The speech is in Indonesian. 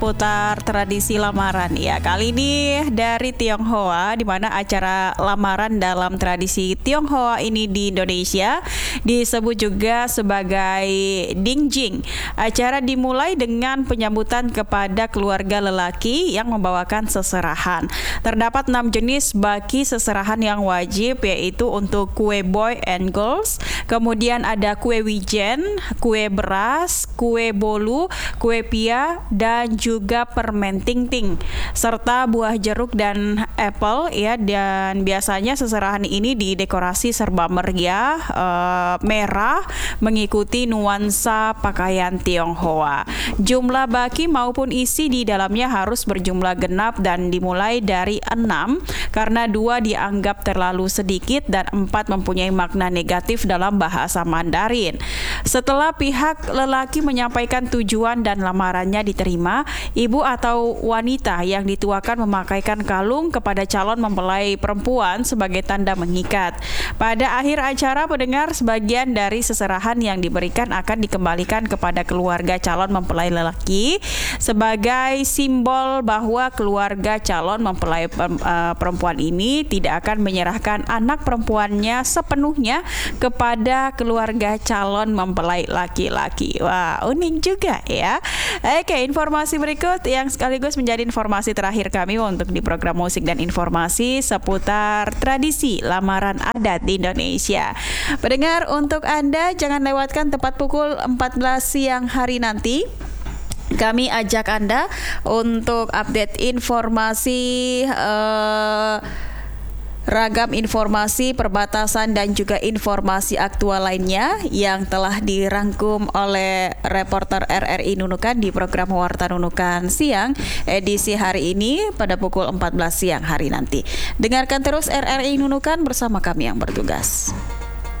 putar tradisi lamaran ya. Kali ini dari Tionghoa, di mana acara lamaran dalam tradisi Tionghoa ini di Indonesia disebut juga sebagai Dingjing. Acara dimulai dengan penyambutan kepada keluarga lelaki yang membawakan seserahan. Terdapat 6 jenis baki seserahan yang wajib, yaitu untuk kue boy and girls, kemudian ada kue wijen, kue beras, kue bolu, kue pia, dan juga permen ting-ting serta buah jeruk dan apple ya. Dan biasanya seserahan ini didekorasi serba meriah merah mengikuti nuansa pakaian Tionghoa. Jumlah baki maupun isi di dalamnya harus berjumlah genap dan dimulai dari 6 karena 2 dianggap terlalu sedikit dan 4 mempunyai makna negatif dalam bahasa Mandarin. Setelah pihak lelaki menyampaikan tujuan dan lamarannya diterima, ibu atau wanita yang dituakan memakaikan kalung kepada calon mempelai perempuan sebagai tanda mengikat. Pada akhir acara, pendengar, sebagian dari seserahan yang diberikan akan dikembalikan kepada keluarga calon mempelai lelaki sebagai simbol bahwa keluarga calon mempelai perempuan ini tidak akan menyerahkan anak perempuannya sepenuhnya kepada keluarga calon mempelai laki-laki. Wah, unik juga ya. Oke, informasi berikut yang sekaligus menjadi informasi terakhir kami untuk di program musik dan informasi seputar tradisi lamaran adat di Indonesia. Pendengar, untuk Anda jangan lewatkan tepat pukul 14 siang hari nanti. Kami ajak Anda untuk update informasi ragam informasi perbatasan dan juga informasi aktual lainnya yang telah dirangkum oleh reporter RRI Nunukan di program Warta Nunukan Siang edisi hari ini pada pukul 14 siang hari nanti. Dengarkan terus RRI Nunukan bersama kami yang bertugas.